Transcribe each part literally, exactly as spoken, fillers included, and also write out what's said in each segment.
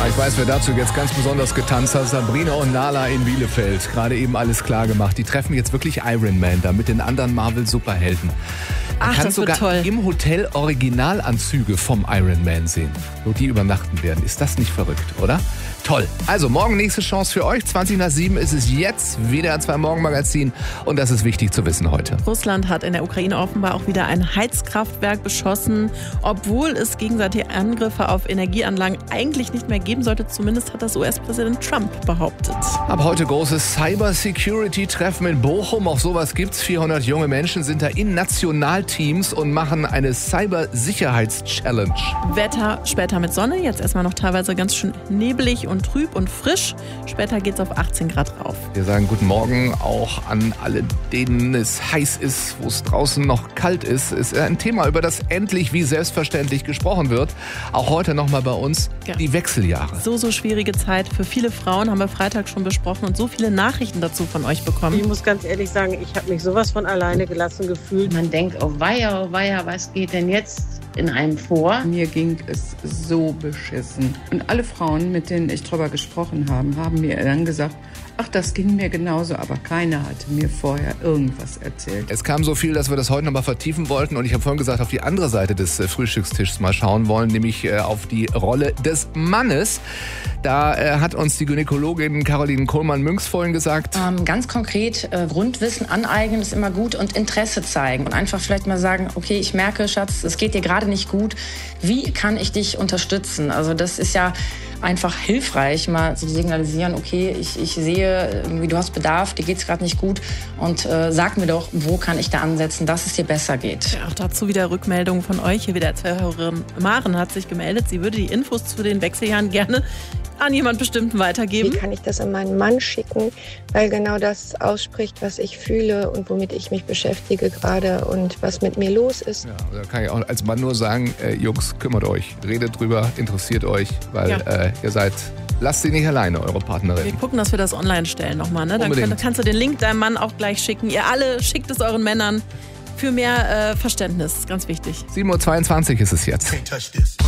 Ich weiß, wer dazu jetzt ganz besonders getanzt hat. Sabrina und Nala in Bielefeld. Gerade eben alles klar gemacht. Die treffen jetzt wirklich Iron Man da mit den anderen Marvel-Superhelden. Man Ach, kann das sogar wird toll. im Hotel Originalanzüge vom Iron Man sehen, wo die übernachten werden. Ist das nicht verrückt, oder? Toll. Also morgen nächste Chance für euch. zwanzig nach sieben ist es jetzt. W D R zwei Morgenmagazin. Und das ist wichtig zu wissen heute. Russland hat in der Ukraine offenbar auch wieder ein Heizkraftwerk beschossen, obwohl es gegenseitige Angriffe auf Energieanlagen eigentlich nicht mehr geben sollte. Zumindest hat das U S-Präsident Trump behauptet. Ab heute großes Cyber-Security-Treffen in Bochum. Auch sowas gibt's. vierhundert junge Menschen sind da in Nationalteams und machen eine Cyber-Sicherheits-Challenge. Wetter später mit Sonne, jetzt erstmal noch teilweise ganz schön nebelig und trüb und frisch. Später geht's auf achtzehn Grad rauf. Wir sagen guten Morgen auch an alle, denen es heiß ist, wo es draußen noch kalt ist. Es ist ein Thema, über das endlich wie selbstverständlich gesprochen wird. Auch heute nochmal bei uns Ja. die Wechseljahre. So, so schwierige Zeit für viele Frauen, haben wir Freitag schon besprochen und so viele Nachrichten dazu von euch bekommen. Ich muss ganz ehrlich sagen, ich habe mich sowas von alleine gelassen gefühlt. Man denkt, oh weia, oh weia, was geht denn jetzt in einem vor? Mir ging es so beschissen. Und alle Frauen, mit denen ich drüber gesprochen habe, haben mir dann gesagt, ach, das ging mir genauso, aber keiner hatte mir vorher irgendwas erzählt. Es kam so viel, dass wir das heute nochmal vertiefen wollten. Und ich habe vorhin gesagt, auf die andere Seite des äh, Frühstückstischs mal schauen wollen, nämlich äh, auf die Rolle des Mannes. Da äh, hat uns die Gynäkologin Caroline Kohlmann-Münx vorhin gesagt, Ähm, ganz konkret, äh, Grundwissen aneignen ist immer gut und Interesse zeigen. Und einfach vielleicht mal sagen, okay, ich merke, Schatz, es geht dir gerade nicht gut. Wie kann ich dich unterstützen? Also das ist ja einfach hilfreich, mal zu signalisieren, okay, ich, ich sehe, irgendwie, du hast Bedarf, dir geht's gerade nicht gut. Und äh, sag mir doch, wo kann ich da ansetzen, dass es dir besser geht. Ja, auch dazu wieder Rückmeldungen von euch. Hier wieder zwei Hörerin Maren hat sich gemeldet. Sie würde die Infos zu den Wechseljahren gerne an jemand Bestimmten weitergeben. Wie kann ich das an meinen Mann schicken, weil genau das ausspricht, was ich fühle und womit ich mich beschäftige gerade und was mit mir los ist. ja, da kann ich auch als Mann nur sagen, äh, Jungs, kümmert euch, redet drüber, interessiert euch, weil Ja. äh, ihr seid, lasst sie nicht alleine, eure Wir Partnerin. gucken, dass wir das online stellen nochmal. Ne? Dann Unbedingt. kann, kannst du den Link deinem Mann auch gleich schicken. Ihr alle schickt es euren Männern für mehr äh, Verständnis. Ganz wichtig. sieben Uhr zweiundzwanzig ist es jetzt. Can't touch this.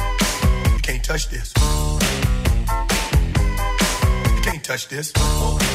You can't touch this. You can't touch this.